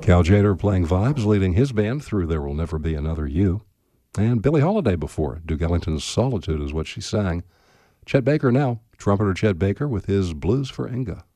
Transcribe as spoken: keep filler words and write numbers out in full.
Cal Tjader playing vibes, leading his band through There Will Never Be Another You. And Billie Holiday before it. Duke Ellington's Solitude is what she sang. Chet Baker now, trumpeter Chet Baker with his Blues for Inga.